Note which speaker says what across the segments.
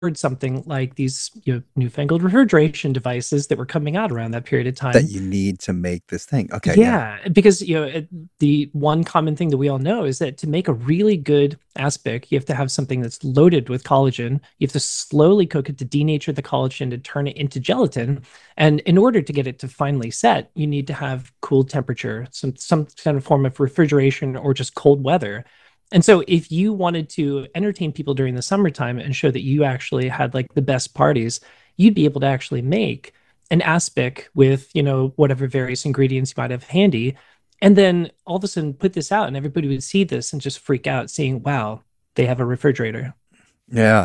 Speaker 1: something like these newfangled refrigeration devices that were coming out around that period of
Speaker 2: That
Speaker 1: time.
Speaker 2: you need to make this thing. Okay, yeah.
Speaker 1: Yeah, because the one common thing that we all know is that to make a really good aspic, you have to have something that's loaded with collagen. You have to slowly cook it to denature the collagen to turn it into gelatin. And in order to get it to finally set, you need to have cool temperature, some kind of form of refrigeration or just cold weather. And so if you wanted to entertain people during the summertime and show that you actually had like the best parties, you'd be able to actually make an aspic with whatever various ingredients you might have handy, and then all of a sudden put this out and everybody would see this and just freak out seeing, wow, they have a refrigerator.
Speaker 2: Yeah.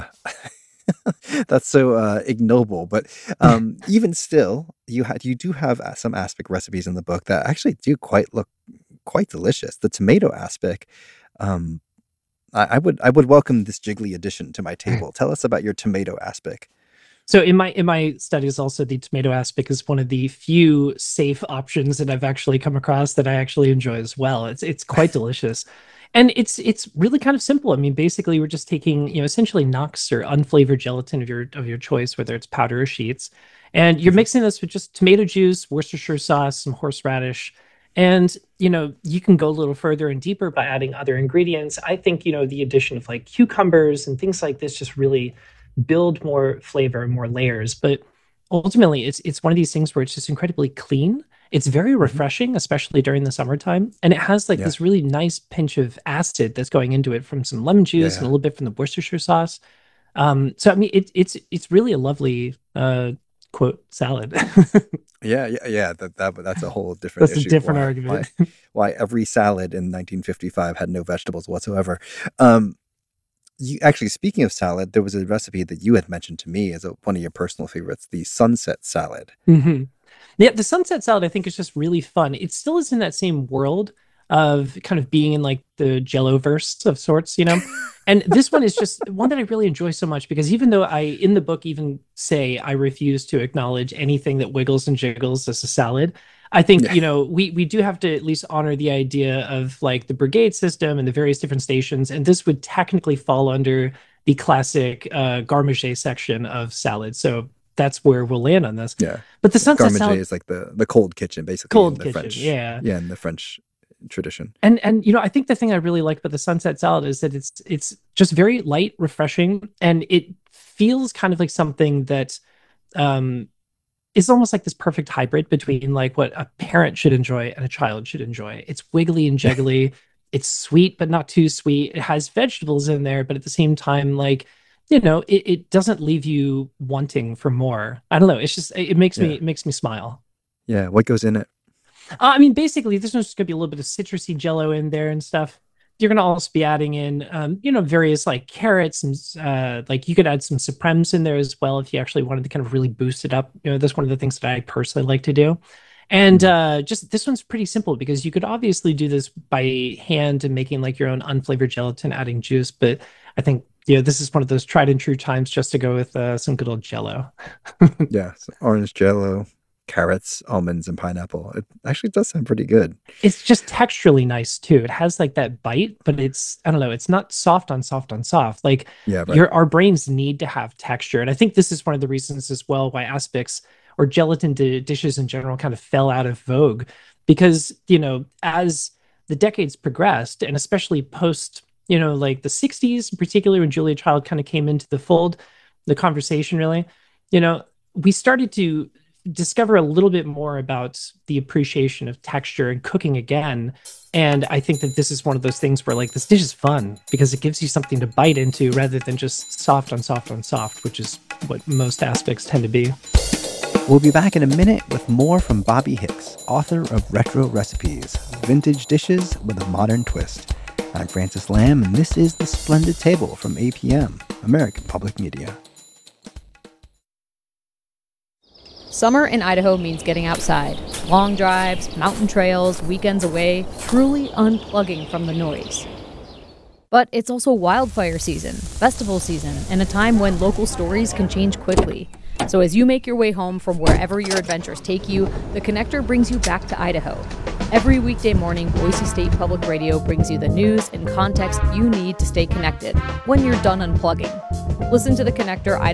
Speaker 2: That's so ignoble, but even still, you do have some aspic recipes in the book that actually do look quite delicious. The tomato aspic, um, I would welcome this jiggly addition to my table. Tell us about your tomato aspic.
Speaker 1: So in my studies also, the tomato aspic is one of the few safe options that I've actually come across that I actually enjoy as well. It's quite delicious. And it's really kind of simple. I mean, basically we're just taking, essentially Knox or unflavored gelatin of your choice, whether it's powder or sheets. And you're
Speaker 2: Mhm.
Speaker 1: mixing this with just tomato juice, Worcestershire sauce, some horseradish. And, you can go a little further and deeper by adding other ingredients. I think, the addition of like cucumbers and things like this just really build more flavor and more layers. But ultimately, it's one of these things where it's just incredibly clean. It's very
Speaker 2: Mhm.
Speaker 1: refreshing, especially during the summertime, and it has like
Speaker 2: Yeah.
Speaker 1: this really nice pinch of acid that's going into it from some lemon juice and a
Speaker 2: Yeah.
Speaker 1: little bit from the Worcestershire sauce. So I mean, it's really a lovely quote salad.
Speaker 2: Yeah, yeah, yeah. That's a whole different
Speaker 1: That's a
Speaker 2: issue.
Speaker 1: different
Speaker 2: Why
Speaker 1: argument.
Speaker 2: why every salad in 1955 had no vegetables whatsoever. Um, you actually, speaking of salad, there was a recipe that you had mentioned to me as one of your personal favorites, the sunset salad.
Speaker 1: hmm Yeah, the sunset salad I think is just really fun. It still is in that same world of kind of being in like the Jello verse of sorts. And this one is just one that I really enjoy so much because even though I in the book even say I refuse to acknowledge anything that wiggles and jiggles as a salad, I think,
Speaker 2: Yeah,
Speaker 1: we do have to at least honor the idea of like the brigade system and the various different stations, and this would technically fall under the classic garmager section of salad. So that's where we'll land on this.
Speaker 2: yeah.
Speaker 1: But the sunset
Speaker 2: Garde
Speaker 1: salad,
Speaker 2: is like the cold kitchen, basically in
Speaker 1: cold
Speaker 2: the
Speaker 1: kitchen,
Speaker 2: French.
Speaker 1: yeah.
Speaker 2: Yeah, in the French tradition.
Speaker 1: And I think the thing I really like about the sunset salad is that it's just very light, refreshing, and it feels kind of like something that um is almost like this perfect hybrid between like what a parent should enjoy and a child should enjoy. It's wiggly and jiggly. It's sweet, but not too sweet. It has vegetables in there, but at the same time, like, it doesn't leave you wanting for more. I don't know. It's just it makes me
Speaker 2: Yeah,
Speaker 1: it makes me smile.
Speaker 2: yeah. What goes in it?
Speaker 1: I mean, basically, this one's just gonna be a little bit of citrusy Jello in there and stuff. You're gonna also be adding in, various like carrots and like you could add some supremes in there as well if you actually wanted to kind of really boost it up. That's one of the things that I personally like to do. And
Speaker 2: Mhm.
Speaker 1: just this one's pretty simple because you could obviously do this by hand and making like your own unflavored gelatin, adding juice. But I think this is one of those tried and true times just to go with some good old Jello.
Speaker 2: Yeah, so orange Jello, carrots, almonds, and pineapple. It actually does sound pretty good.
Speaker 1: It's just texturally nice too. It has like that bite, but it's I don't know, it's not soft on soft on soft. Like
Speaker 2: Yeah, right.
Speaker 1: your our brains need to have texture. And I think this is one of the reasons as well why aspics or gelatin dishes in general kind of fell out of vogue because, as the decades progressed and especially post, like the 60s, particularly when Julia Child kind of came into the fold, the conversation really, you know, we started to discover a little bit more about the appreciation of texture and cooking again. And I think that this is one of those things where like this dish is fun because it gives you something to bite into rather than just soft on soft on soft, which is what most aspects tend to be.
Speaker 2: We'll be back in a minute with more from Bobby Hicks, author of Retro Recipes, Vintage Dishes with a Modern Twist. I'm Francis Lamb, and this is The Splendid Table from APM, American Public Media.
Speaker 3: Summer in Idaho means getting outside. Long drives, mountain trails, weekends away, truly unplugging from the noise. But it's also wildfire season, festival season, and a time when local stories can change quickly. So as you make your way home from wherever your adventures take you, the Connector brings you back to Idaho. Every weekday morning, Boise State Public Radio brings you the news and context you need to stay connected when you're done unplugging. Listen to The Connector